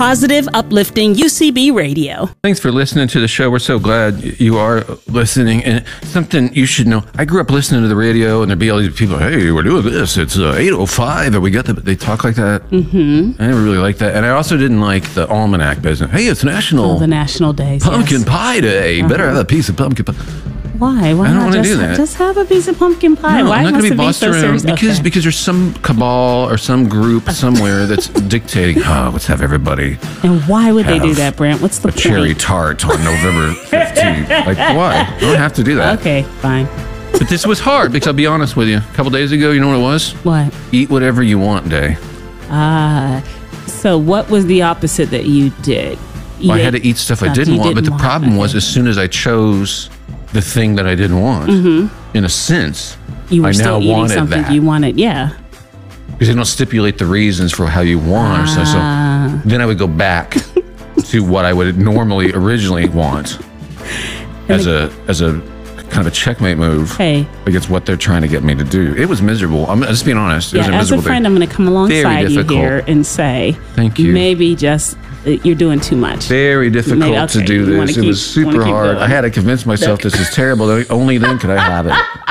positive, uplifting UCB radio. Thanks for listening to the show. We're so glad you are listening. And something you should know, I grew up listening to the radio, and there'd be all these people, hey, we're doing this. It's 8:05, and we got they talk like that. Mm-hmm. I never really liked that. And I also didn't like the almanac business. Hey, it's the National Days. Pumpkin Pie Day. Better have a piece of pumpkin pie. Why? Why I don't not want to do that. Just have a piece of pumpkin pie? No, Why I'm not must going to it be be bossed so around serious? because there's some cabal or some group somewhere that's dictating. Oh, let's have everybody. And why would they do that, Brent? What's the point? Cherry tart on November 15th. Like, why? I don't have to do that. Okay, fine. But this was hard because I'll be honest with you. A couple days ago, you know what it was? What? Eat whatever you want day. So what was the opposite that you did? Well, I had to eat stuff I didn't want, but the problem was as soon as I chose the thing that I didn't want, in a sense, you were I still now eating wanted something that. you wanted, yeah. Because they don't stipulate the reasons for how you want. So then I would go back to what I would normally originally want as a kind of a checkmate move against what they're trying to get me to do. It was miserable. I'm just being honest. It was a miserable as a friend, thing. I'm going to come alongside you here and say, thank you. Maybe just you're doing too much. Very difficult to do this. It was super hard. I had to convince myself this is terrible. Only then could I have it.